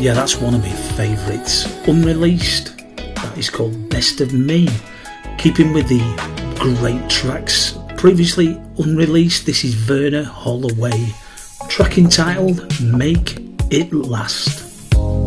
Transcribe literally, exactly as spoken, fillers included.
Yeah, that's one of my favourites. Unreleased, that is called Best of Me. Keeping with the great tracks previously unreleased, this is Verna Holloway. Track entitled Make It Last.